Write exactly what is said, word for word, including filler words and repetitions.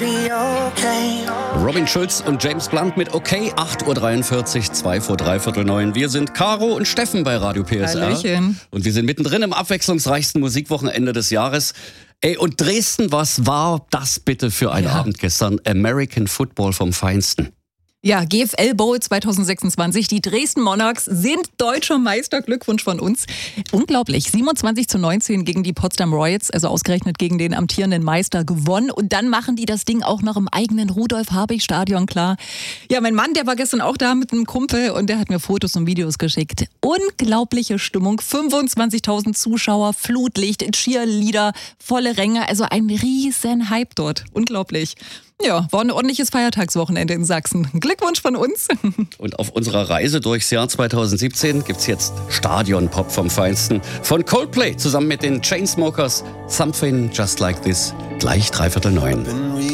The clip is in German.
Robin Schulz und James Blunt mit OK, acht Uhr dreiundvierzig, zwei vor dreiviertel neun. Wir sind Caro und Steffen bei Radio P S R. Hallöchen. Und wir sind mittendrin im abwechslungsreichsten Musikwochenende des Jahres. Ey, und Dresden, was war das bitte für ein Ja. Abend gestern? American Football vom Feinsten. Ja, G F L Bowl zwanzig sechsundzwanzig. Die Dresden Monarchs sind deutscher Meister. Glückwunsch von uns. Unglaublich. siebenundzwanzig zu neunzehn gegen die Potsdam Royals, also ausgerechnet gegen den amtierenden Meister, gewonnen. Und dann machen die das Ding auch noch im eigenen Rudolf-Habich-Stadion klar. Ja, mein Mann, der war gestern auch da mit einem Kumpel und der hat mir Fotos und Videos geschickt. Unglaubliche Stimmung. fünfundzwanzigtausend Zuschauer, Flutlicht, Cheerleader, volle Ränge. Also ein riesen Hype dort. Unglaublich. Ja, war ein ordentliches Feiertagswochenende in Sachsen. Glückwunsch von uns. Und auf unserer Reise durchs Jahr zwanzig siebzehn gibt's jetzt Stadion-Pop vom Feinsten. Von Coldplay zusammen mit den Chainsmokers. Something Just Like This. Gleich dreiviertel neun.